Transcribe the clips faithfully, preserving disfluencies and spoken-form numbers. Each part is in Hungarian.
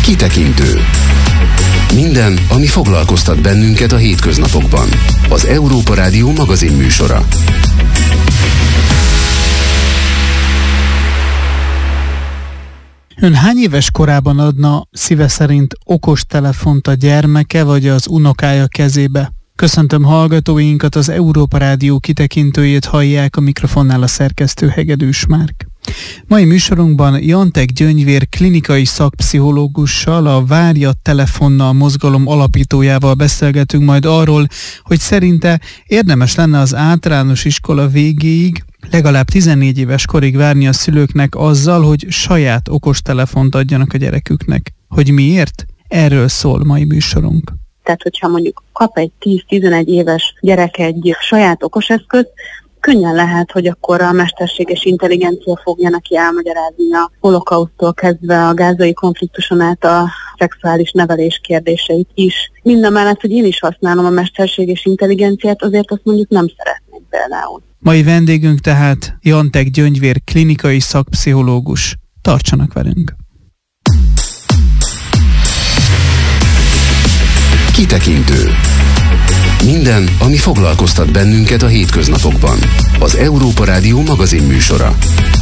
Kitekintő. Minden, ami foglalkoztat bennünket a hétköznapokban. Az Európa Rádió magazin műsora. Ön hány éves korában adna szíve szerint okostelefont a gyermeke vagy az unokája kezébe? Köszöntöm hallgatóinkat, az Európa Rádió kitekintőjét hallják, a mikrofonnál a szerkesztő Hegedűs Márk. Mai műsorunkban Jantek Gyöngyvér klinikai szakpszichológussal, a Várj a telefonnal mozgalom alapítójával beszélgetünk majd arról, hogy szerinte érdemes lenne az általános iskola végéig legalább tizennégy éves korig várni a szülőknek azzal, hogy saját okostelefont adjanak a gyereküknek. Hogy miért? Erről szól mai műsorunk. Tehát, hogyha mondjuk kap egy tíz-tizenegy éves gyerek egy saját okoseszközt, könnyen lehet, hogy akkor a mesterséges intelligencia fogja neki elmagyarázni a holokausztól kezdve a gázai konfliktuson át a szexuális nevelés kérdéseit is. Mindamellett, hogy én is használom a mesterséges intelligenciát, azért azt mondjuk nem szeretnék például. Mai vendégünk tehát Jantek Gyöngyvér klinikai szakpszichológus. Tartsanak velünk! Kitekintő. Minden, ami foglalkoztat bennünket a hétköznapokban. Az Európa Rádió magazin műsora.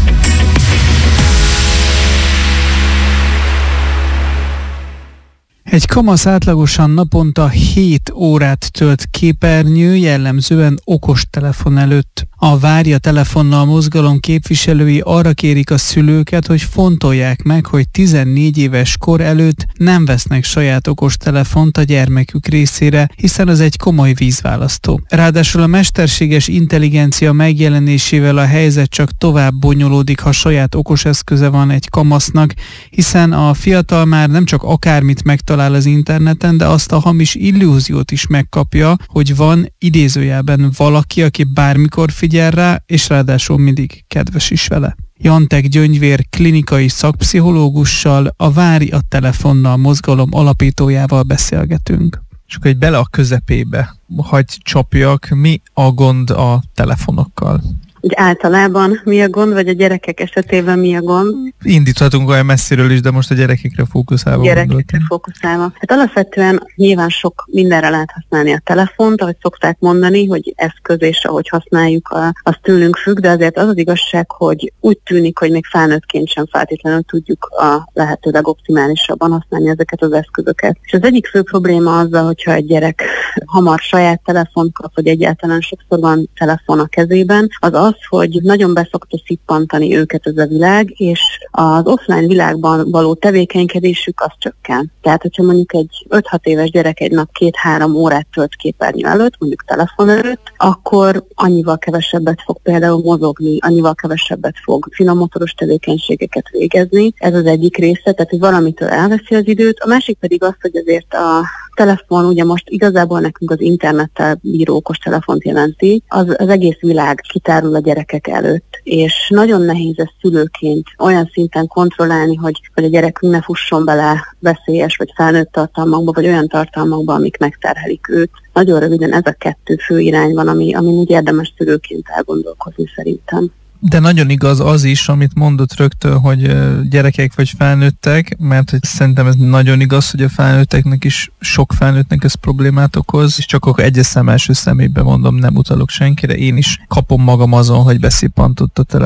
Egy kamasz átlagosan naponta hét órát tölt képernyő, jellemzően okostelefon előtt. A Várj a telefonnal mozgalom képviselői arra kérik a szülőket, hogy fontolják meg, hogy tizennégy éves kor előtt nem vesznek saját okostelefont a gyermekük részére, hiszen az egy komoly vízválasztó. Ráadásul a mesterséges intelligencia megjelenésével a helyzet csak tovább bonyolódik, ha saját okoseszköze van egy kamasznak, hiszen a fiatal már nem csak akármit megtalál az interneten, de azt a hamis illúziót is megkapja, hogy van idézőjelben valaki, aki bármikor figyel rá, és ráadásul mindig kedves is vele. Jantek Gyöngyvér klinikai szakpszichológussal, a Várj a telefonnal mozgalom alapítójával beszélgetünk. És akkor egy bele a közepébe hagy csapjak, mi a gond a telefonokkal? Úgy általában mi a gond, vagy a gyerekek esetében mi a gond? Indíthatunk olyan messziről is, de most a gyerekekre fókuszálva Gyerekekre gondoltam. fókuszálva. Hát alapvetően nyilván sok mindenre lehet használni a telefont, ahogy szokták mondani, hogy eszköz és ahogy használjuk, a, az tőlünk függ, de azért az az igazság, hogy úgy tűnik, hogy még felnőttként sem feltétlenül tudjuk a lehető legoptimálisabban használni ezeket az eszközöket. És az egyik fő probléma azzal, hogyha egy gyerek hamar saját telefont kap, vagy egyáltalán sokszor van telefon a kezében, az az, hogy nagyon beszokta szippantani őket ez a világ, és az offline világban való tevékenykedésük az csökken. Tehát, hogyha mondjuk egy öt-hat éves gyerek egy nap két-három órát tölt képernyő előtt, mondjuk telefon előtt, akkor annyival kevesebbet fog például mozogni, annyival kevesebbet fog finommotoros tevékenységeket végezni. Ez az egyik része, tehát hogy valamitől elveszi az időt. A másik pedig az, hogy azért a telefon, ugye most igazából nekünk az internettel bíró okostelefont jelenti, az, az egész világ kitárul a gyerekek előtt, és nagyon nehéz ezt szülőként olyan szinten kontrollálni, hogy, hogy a gyerekünk ne fusson bele veszélyes vagy felnőtt tartalmakba, vagy olyan tartalmakba, amik megterhelik őt. Nagyon röviden ez a kettő fő irány van, ami, ami úgy érdemes szülőként elgondolkozni szerintem. De nagyon igaz az is, amit mondott rögtön, hogy gyerekek vagy felnőttek, mert hogy szerintem ez nagyon igaz, hogy a felnőtteknek is, sok felnőttnek ez problémát okoz, és csak akkor egyes szem első személyben mondom, nem utalok senkire, én is kapom magam azon, hogy beszippantott a telefon.